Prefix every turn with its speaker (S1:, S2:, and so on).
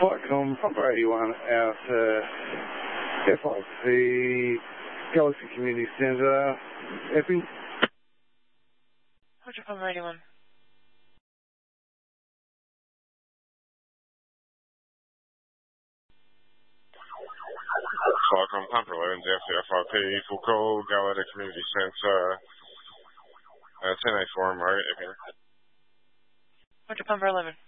S1: Welcome, Pumper 81 at FRC Galaxy Community Center, Epping.
S2: Roger, Pumper 81.
S3: Welcome, Pumper 11, FRP, Foucault, Galaxy Community Center, 1084, Margaret, Epping.
S2: Roger, Pumper 11.